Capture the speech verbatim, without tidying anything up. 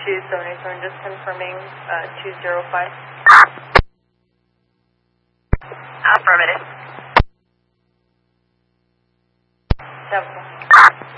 two seventy-seven, just confirming uh, two zero five. Affirmative. Seven.